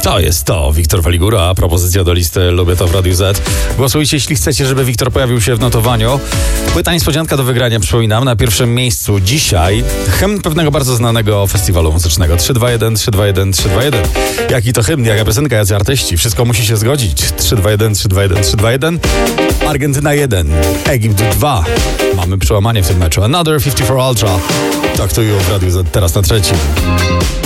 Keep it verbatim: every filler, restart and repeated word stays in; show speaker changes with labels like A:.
A: To jest to, Wiktor Waligura, propozycja do listy Lubię to w Radiu Z. Głosujcie, jeśli chcecie, żeby Wiktor pojawił się w notowaniu. Płyta niespodzianka do wygrania, przypominam, na pierwszym miejscu dzisiaj hymn pewnego bardzo znanego festiwalu muzycznego. trzy dwa jeden, trzy dwa jeden, trzy dwa jeden. Jaki to hymn, jaka piosenka, jacy artyści, wszystko musi się zgodzić. trzy dwa jeden, trzy dwa jeden, trzy dwa jeden. Argentyna jeden, Egipt dwa. Mamy przełamanie w tym meczu. Another pięćdziesiąt cztery Ultra. Tak to już w Radiu Z teraz na trzecim.